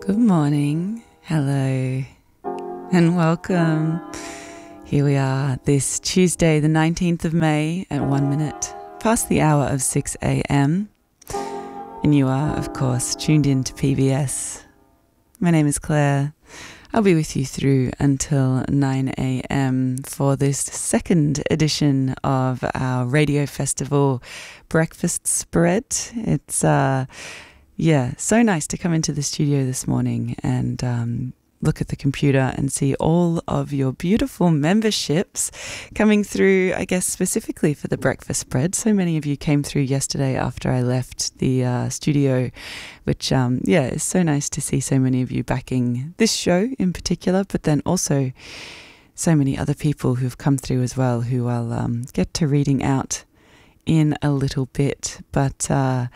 Good morning, hello, and welcome. Here we are this Tuesday, the 19th of May at 1 minute past the hour of 6 a.m. And you are, of course, tuned in to PBS. My name is Claire. I'll be with you through until 9 a.m. for this second edition of our Radio Festival Breakfast Spread. It's so nice to come into the studio this morning and look at the computer and see all of your beautiful memberships coming through, I guess, specifically for the breakfast spread. So many of you came through yesterday after I left the studio, which, is so nice to see so many of you backing this show in particular, but then also so many other people who've come through as well, who I'll get to reading out in a little bit. But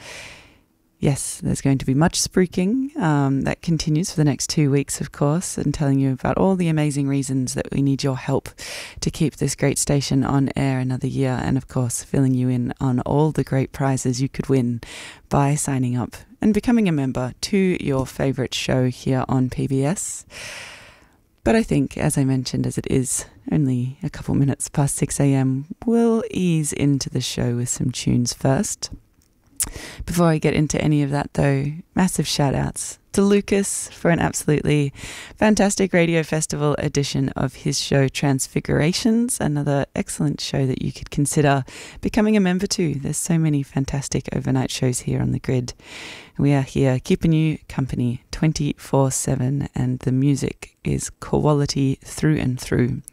yes, there's going to be much spruiking that continues for the next 2 weeks, of course, and telling you about all the amazing reasons that we need your help to keep this great station on air another year, and of course filling you in on all the great prizes you could win by signing up and becoming a member to your favourite show here on PBS. But I think, as I mentioned, as it is only a couple minutes past 6 a.m, we'll ease into the show with some tunes first. Before I get into any of that, though, massive shout outs to Lucas for an absolutely fantastic Radio Festival edition of his show Transfigurations, another excellent show that you could consider becoming a member to. There's so many fantastic overnight shows here on the grid. We are here keeping you company 24/7, and the music is quality through and through.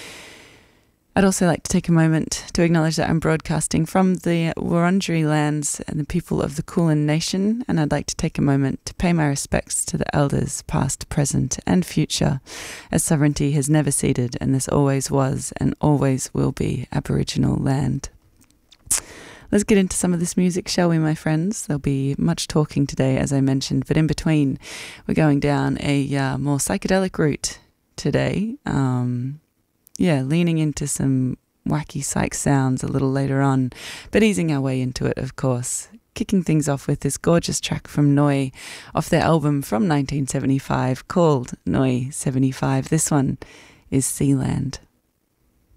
I'd also like to take a moment to acknowledge that I'm broadcasting from the Wurundjeri lands and the people of the Kulin Nation, and I'd like to take a moment to pay my respects to the elders past, present and future, as sovereignty has never ceded and this always was and always will be Aboriginal land. Let's get into some of this music, shall we, my friends? There'll be much talking today, as I mentioned, but in between we're going down a more psychedelic route today. Leaning into some wacky psych sounds a little later on, but easing our way into it, of course. Kicking things off with this gorgeous track from Noi off their album from 1975 called Noi 75. This one is Sealand.